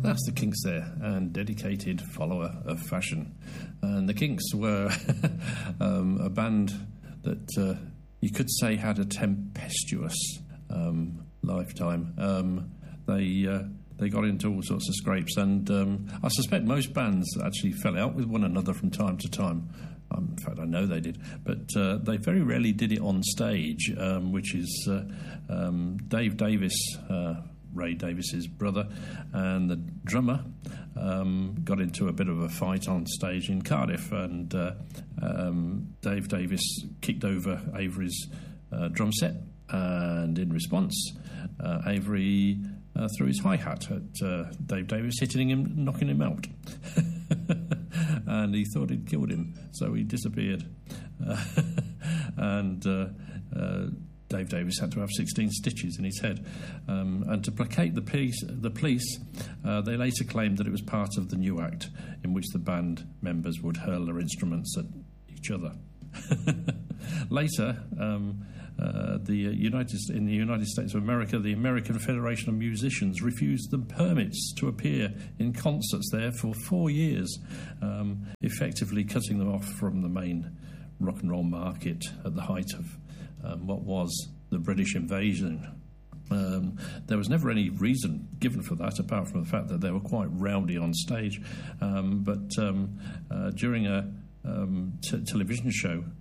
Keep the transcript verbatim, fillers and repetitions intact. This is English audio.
That's the Kinks there, and dedicated follower of fashion. And the Kinks were um, a band that uh, you could say had a tempestuous um, lifetime. Um, they uh, they got into all sorts of scrapes, and um, I suspect most bands actually fell out with one another from time to time. Um, in fact, I know they did, but uh, they very rarely did it on stage, um, which is uh, um, Dave Davis, uh, Ray Davis's brother, and the drummer um, got into a bit of a fight on stage in Cardiff, and uh, um, Dave Davis kicked over Avery's uh, drum set, and in response, uh, Avery uh, threw his hi-hat at uh, Dave Davis, hitting him, knocking him out. And he thought he'd killed him, so he disappeared. Uh, and uh, uh, Dave Davis had to have sixteen stitches in his head. Um, and to placate the police, the police uh, they later claimed that it was part of the new act in which the band members would hurl their instruments at each other. Later, um, uh, the United in the United States of America, the American Federation of Musicians refused them permits to appear in concerts there for four years, um, effectively cutting them off from the main rock and roll market at the height of um, what was the British invasion. Um, there was never any reason given for that, apart from the fact that they were quite rowdy on stage. Um, but um, uh, during a um, t- television show